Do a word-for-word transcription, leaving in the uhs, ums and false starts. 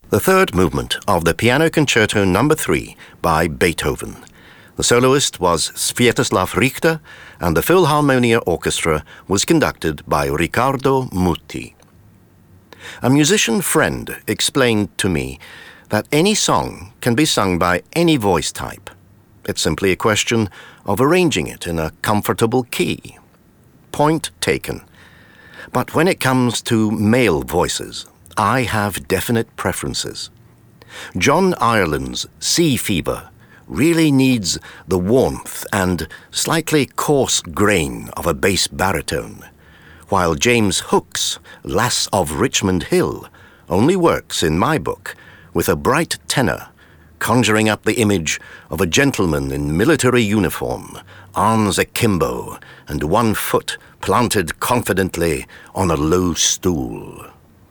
The third movement of the Piano Concerto Number three by Beethoven. The soloist was Sviatoslav Richter, and the Philharmonia Orchestra was conducted by Riccardo Muti. A musician friend explained to me that any song can be sung by any voice type. It's simply a question of arranging it in a comfortable key. Point taken. But when it comes to male voices, I have definite preferences. John Ireland's Sea Fever really needs the warmth and slightly coarse grain of a bass baritone, while James Hook's Lass of Richmond Hill only works, in my book, with a bright tenor, conjuring up the image of a gentleman in military uniform, arms akimbo, and one foot planted confidently on a low stool.